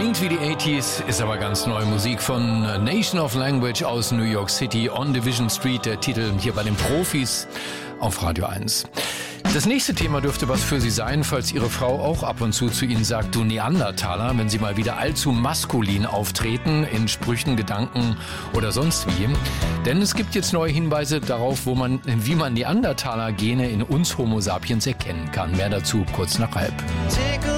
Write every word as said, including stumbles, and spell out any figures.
Klingt wie die achtziger, ist aber ganz neue Musik von Nation of Language aus New York City, On Division Street, der Titel hier bei den Profis auf Radio eins. Das nächste Thema dürfte was für Sie sein, falls Ihre Frau auch ab und zu zu Ihnen sagt, du Neandertaler, wenn Sie mal wieder allzu maskulin auftreten, in Sprüchen, Gedanken oder sonst wie. Denn es gibt jetzt neue Hinweise darauf, wo man, wie man Neandertaler-Gene in uns Homo sapiens erkennen kann. Mehr dazu kurz nach halb.